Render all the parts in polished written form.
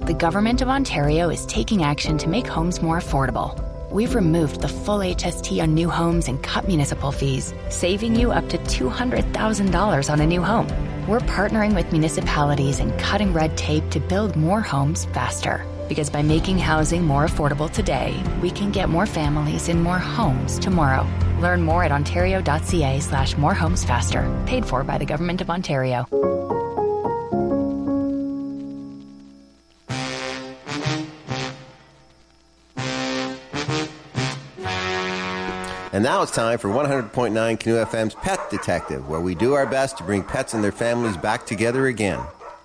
The Government of Ontario is taking action to make homes more affordable. We've removed the full HST on new homes and cut municipal fees, saving you up to $200,000 on a new home. We're partnering with municipalities and cutting red tape to build more homes faster. Because by making housing more affordable today, we can get more families in more homes tomorrow. Learn more at ontario.ca/morehomesfaster. Paid for by the Government of Ontario. And now it's time for 100.9 Canoe FM's Pet Detective, where we do our best to bring pets and their families back together again.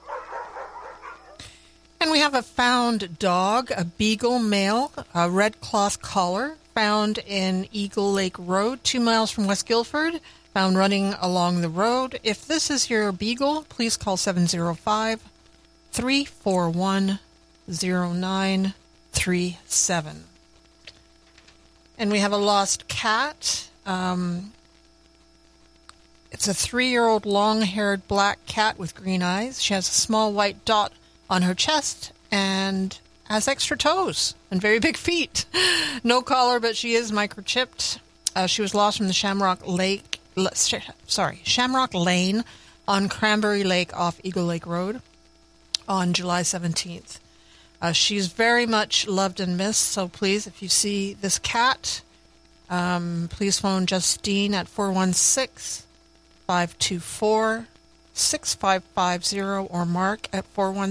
And we have a found dog, a beagle male, a red cloth collar, found in Eagle Lake Road, 2 miles from West Guildford, found running along the road. If this is your beagle, please call 705-341-0937. And we have a lost cat. It's a 3-year-old long-haired black cat with green eyes. She has a small white dot on her chest and has extra toes and very big feet. No collar, but she is microchipped. She was lost from the Shamrock Lane on Cranberry Lake off Eagle Lake Road on July 17th. She's very much loved and missed, so please, if you see this cat, please phone Justine at 416-524-6550 or Mark at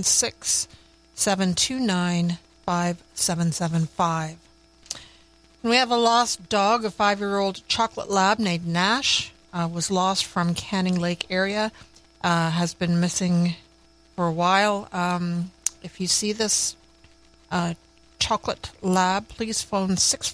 416-729-5775. And we have a lost dog, a 5-year-old chocolate lab named Nash, was lost from Canning Lake area, has been missing for a while. If you see this chocolate lab, please phone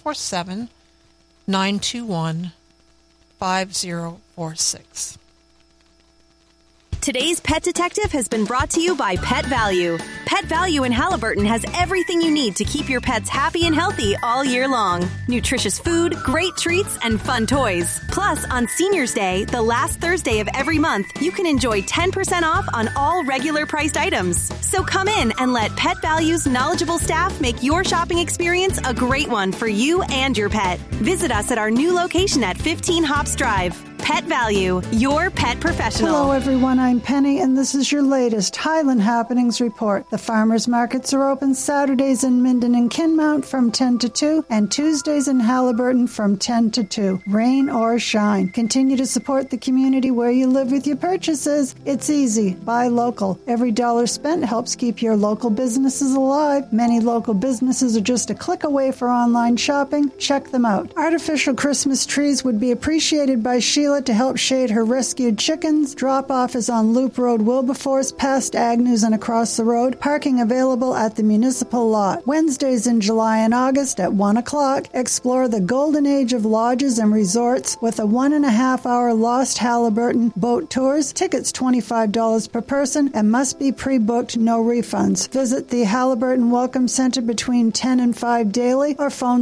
647-921-5046. Today's Pet Detective has been brought to you by Pet Value. Pet Value in Haliburton has everything you need to keep your pets happy and healthy all year long. Nutritious food, great treats, and fun toys. Plus, on Senior's Day, the last Thursday of every month, you can enjoy 10% off on all regular priced items. So come in and let Pet Value's knowledgeable staff make your shopping experience a great one for you and your pet. Visit us at our new location at 15 Hops Drive. Pet Value, your pet professional. Hello, everyone. I'm Penny, and this is your latest Highland Happenings report. The farmers markets are open Saturdays in Minden and Kinmount from 10 to 2, and Tuesdays in Haliburton from 10 to 2. Rain or shine. Continue to support the community where you live with your purchases. It's easy. Buy local. Every dollar spent helps keep your local businesses alive. Many local businesses are just a click away for online shopping. Check them out. Artificial Christmas trees would be appreciated by Sheila to help shade her rescued chickens. Drop-off is on Loop Road, Wilberforce, past Agnews and across the road. Parking available at the municipal lot. Wednesdays in July and August at 1 o'clock. Explore the golden age of lodges and resorts with a 1.5-hour Lost Haliburton boat tours. Tickets $25 per person and must be pre-booked, no refunds. Visit the Haliburton Welcome Center between 10 and 5 daily or phone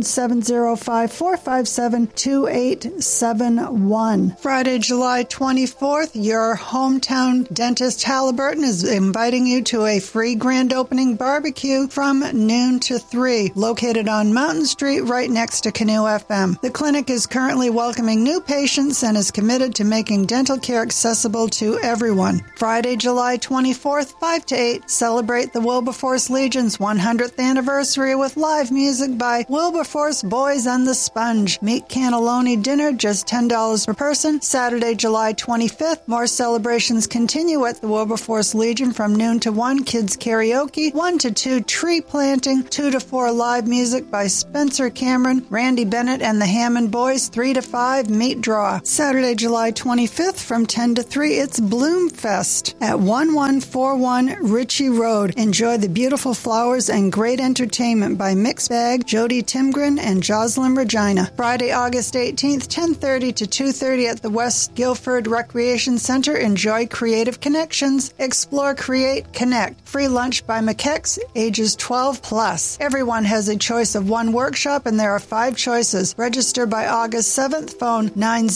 705-457-2871. Friday, July 24th, your hometown dentist Haliburton is inviting you to a free grand opening barbecue from noon to 3, located on Mountain Street right next to Canoe FM. The clinic is currently welcoming new patients and is committed to making dental care accessible to everyone. Friday, July 24th, 5 to 8, celebrate the Wilberforce Legion's 100th anniversary with live music by Wilberforce Boys and the Sponge. Meat cannelloni dinner, just $10 per person. Saturday, July 25th, more celebrations continue at the Wilberforce Legion from noon to 1, kids karaoke, 1 to 2, tree planting, 2 to 4, live music by Spencer Cameron, Randy Bennett and the Hammond Boys, 3 to 5, meat draw. Saturday, July 25th, from 10 to 3, it's Bloom Fest at 1141 Ritchie Road. Enjoy the beautiful flowers and great entertainment by Mixed Bag, Jody Timgren and Jocelyn Regina. Friday, August 18th, 10:30 to 2:30 at the West Guilford Recreation Center, enjoy creative connections. Explore, create, connect. Free lunch by McKex, ages 12 plus. Everyone has a choice of one workshop, and there are 5 choices. Register by August 7th. Phone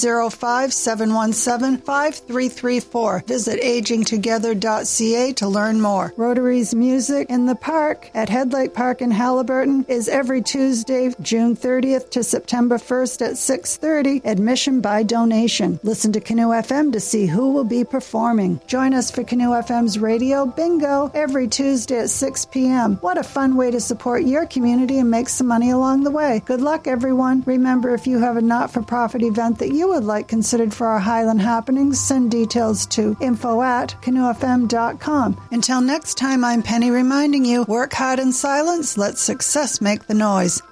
905-717-5334. Visit agingtogether.ca to learn more. Rotary's Music in the Park at Headlight Park in Halliburton is every Tuesday, June 30th to September 1st at 6:30. Admission by donation. Listen to Canoe FM to see who will be performing. Join us for Canoe FM's Radio Bingo every Tuesday at 6 p.m. What a fun way to support your community and make some money along the way. Good luck, everyone. Remember, if you have a not-for-profit event that you would like considered for our Highland happenings, send details to info@canoefm.com. Until next time, I'm Penny reminding you, work hard in silence, let success make the noise.